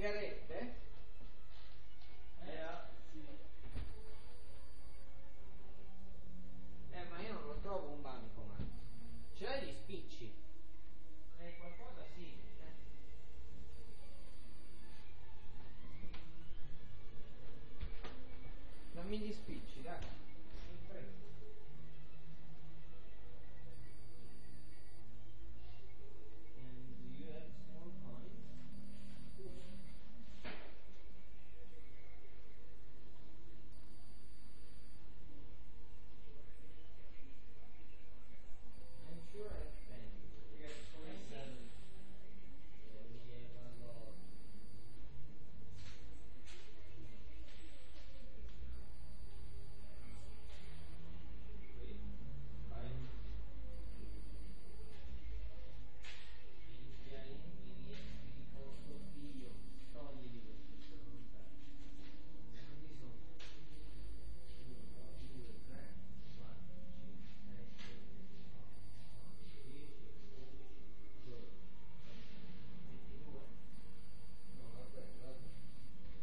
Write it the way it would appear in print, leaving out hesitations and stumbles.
sigarette? Sì. Ma io non lo trovo un bancomat. Ce l'hai gli spicci? Qualcosa sì. Dammi gli spicci, dai.